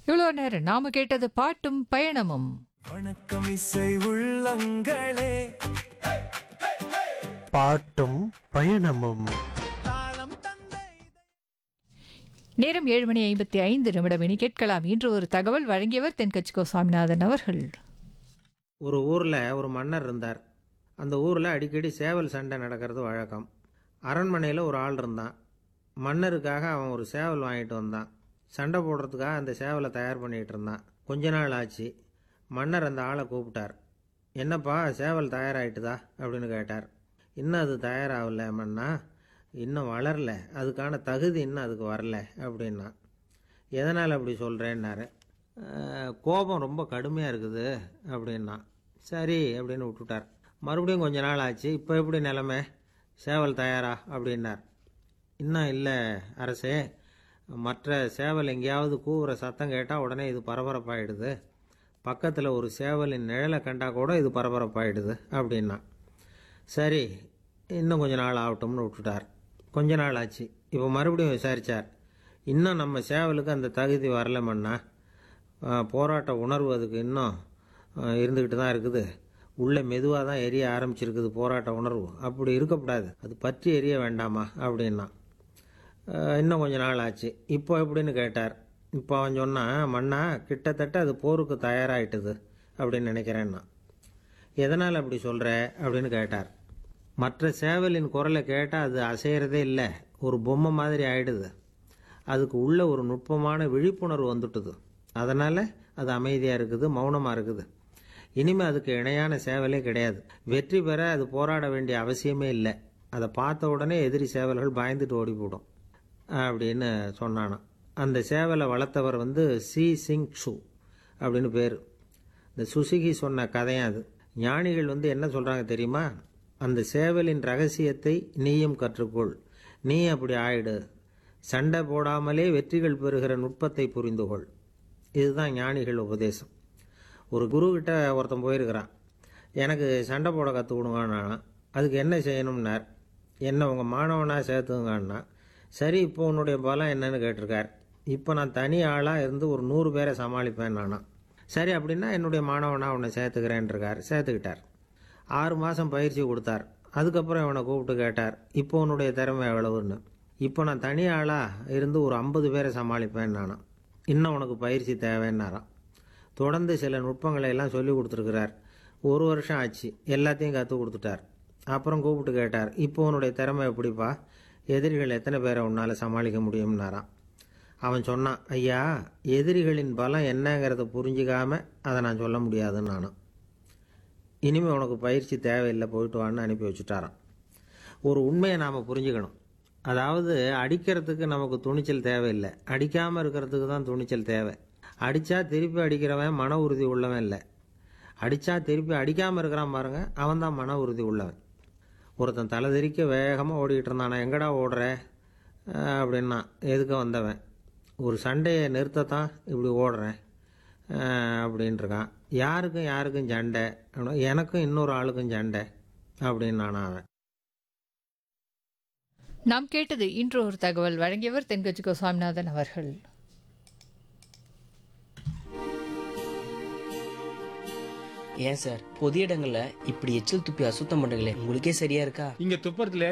இவ்வளோ நேரம் நாம கேட்டது பாட்டும் பயணமும். வணக்கம் இசை உள்ளங்களே, பாட்டும் பயணமும். தாளம் தந்தை நேரம் 7:55 இனி கேட்கலாம் இன்று ஒரு தகவல். வழங்கியவர் தென்கட்சிக்கோ சாமிநாதன் அவர்கள். ஒரு ஊரில் ஒரு மன்னர் இருந்தார். அந்த ஊரில் அடிக்கடி சேவல் சண்டை நடக்கிறது வழக்கம். அரண்மனையில் ஒரு ஆள் இருந்தான். மன்னருக்காக அவன் ஒரு சேவல் வாங்கிட்டு வந்தான். சண்டை போடுறதுக்காக அந்த சேவலை தயார் பண்ணிகிட்டு இருந்தான். கொஞ்ச நாள் ஆச்சு. மன்னர் அந்த ஆளை கூப்பிட்டார். என்னப்பா சேவல் தயாராகிட்டுதா அப்படின்னு கேட்டார். இன்னும் அது தயாராகல மன்னா, இன்னும் வளரல, அதுக்கான தகுதி இன்னும் அதுக்கு வரல அப்படின்னா. எதனால் அப்படி சொல்கிறேன்னாரு. கோபம் ரொம்ப கடுமையாக இருக்குது அப்படின்னா. சரி அப்படின்னு விட்டுட்டார். மறுபடியும் கொஞ்ச நாள் ஆச்சு. இப்போ எப்படி நிலைமை, சேவல் தயாரா அப்படின்னார். இன்னும் இல்லை அரசே, மற்ற சேவல் எங்கேயாவது கூவுற சத்தம் கேட்டால் உடனே இது பரபரப்பாயிடுது. பக்கத்தில் ஒரு சேவலின் நிழலை கண்டால் கூட இது பரபரப்பாயிடுது அப்படின்னா. சரி இன்னும் கொஞ்ச நாள் ஆகட்டும்னு விட்டுட்டார். கொஞ்ச நாள் ஆச்சு. இப்போ மறுபடியும் விசாரித்தார். இன்னும் நம்ம சேவலுக்கு அந்த தகுதி வரலமன்னா, போராட்ட உணர்வு அதுக்கு இன்னும் இருந்துக்கிட்டு தான் இருக்குது. உள்ளே மெதுவாக தான் எரிய ஆரம்பிச்சிருக்குது போராட்ட உணர்வு. அப்படி இருக்கக்கூடாது, அது பற்றி எரிய வேண்டாமா அப்படின்னா. இன்னும் கொஞ்ச நாள் ஆச்சு. இப்போ எப்படின்னு கேட்டார். இப்போ அவன் சொன்னான், மன்னா கிட்டத்தட்ட அது போருக்கு தயாராகிட்டுது அப்படின்னு நினைக்கிறேன்னா. எதனால் அப்படி சொல்கிற அப்படின்னு கேட்டார். மற்ற சேவலின் குரலை கேட்டால் அது அசைகிறதே இல்லை, ஒரு பொம்மை மாதிரி ஆயிடுது. அதுக்கு உள்ள ஒரு நுட்பமான விழிப்புணர்வு வந்துட்டுது. அதனால் அது அமைதியாக இருக்குது, மௌனமாக இருக்குது. இனிமேல் அதுக்கு இணையான சேவலே கிடையாது. வெற்றி பெற அது போராட வேண்டிய அவசியமே இல்லை. அதை பார்த்த உடனே எதிரி சேவல்கள் பயந்துட்டு ஓடி போடும் அப்படின்னு சொன்னானான். அந்த சேவலை வளர்த்தவர் சி சிங் ஷூ அப்படின்னு பேர். இந்த சுசுகி சொன்ன கதையும் அது. ஞானிகள் என்ன சொல்கிறாங்க தெரியுமா? அந்த சேவலின் ரகசியத்தை நீயும் கற்றுக்கொள், நீ அப்படி ஆயிடு, சண்டை போடாமலே வெற்றிகள் பெறுகிற நுட்பத்தை புரிந்துகொள். இதுதான் ஞானிகள் உபதேசம். ஒரு குருக்கிட்ட ஒருத்தன் போயிருக்கிறான். எனக்கு சண்டை போட கற்றுக் கொடுங்கண்ணா. அதுக்கு என்ன செய்யணும்னார். என்ன உங்கள் மாணவனாக சேர்த்துங்கண்ணா. சரி இப்போ உன்னுடைய பலம் என்னன்னு கேட்டிருக்கார். இப்போ நான் தனி ஆளாக இருந்து ஒரு 100 பேரை சமாளிப்பேன் நானா. சரி அப்படின்னா என்னுடைய மாணவனாக உன்னை சேர்த்துக்கிறேன்ருக்கார். சேர்த்துக்கிட்டார். 6 மாதம் பயிற்சி கொடுத்தார். அதுக்கப்புறம் இவனை கூப்பிட்டு கேட்டார், இப்போ உன்னுடைய திறமை எவ்வளவுன்னு. இப்போ நான் தனி ஆளாக இருந்து ஒரு 50 பேரை சமாளிப்பேன் நானா. இன்னும் உனக்கு பயிற்சி தேவைன்னாராம். தொடர்ந்து சில நுட்பங்களை எல்லாம் சொல்லி கொடுத்துருக்கிறார். 1 வருஷம் ஆச்சு. எல்லாத்தையும் கற்றுக் கொடுத்துட்டார். அப்புறம் கூப்பிட்டு கேட்டார், இப்போ உன்னுடைய திறமை எப்படிப்பா, எதிரிகள் எத்தனை பேரை உன்னால் சமாளிக்க முடியும்னாராம். அவன் சொன்னான், ஐயா எதிரிகளின் பலம் என்னங்கிறத புரிஞ்சிக்காமல் அதை நான் சொல்ல முடியாதுன்னு நானும். இனிமேல் உனக்கு பயிற்சி தேவையில்லை, போயிட்டு வான்னு அனுப்பி வச்சுட்டாரான். ஒரு உண்மையை நாம் புரிஞ்சுக்கணும். அதாவது அடிக்கிறதுக்கு நமக்கு துணிச்சல் தேவையில்லை, அடிக்காமல் இருக்கிறதுக்கு தான் துணிச்சல் தேவை. அடித்தா திருப்பி அடிக்கிறவன் மன உறுதி உள்ளவன் இல்லை. அடித்தா திருப்பி அடிக்காமல் இருக்கிறான் பாருங்க, அவன் தான் மன உறுதி உள்ளவன். ஒருத்தன் தலை தெறிக்க வேகமாக ஓடிக்கிட்டு இருந்தான். நான் எங்கடா ஓடுற அப்படின்னா, எதுக்க வந்தவன். ஒரு சண்டையை நிறுத்தத்தான் இப்படி ஓடுறேன் அப்படின்ட்டுருக்கான். யாருக்கும் சண்டை, எனக்கும் இன்னொரு ஆளுக்கும் சண்டை அப்படின்னு நானா அவன். நாம் கேட்டது இன்று ஒரு தகவல். வழங்கியவர் தென்கட்சிக்கோ சாமிநாதன் அவர்கள். ஏன் சார் பொது இடங்கள்ல இப்படி எச்சில் துப்பி அசுத்தம் பண்றீங்களே, உங்களுக்கே சரியா இருக்கா? இங்க துப்புறதுல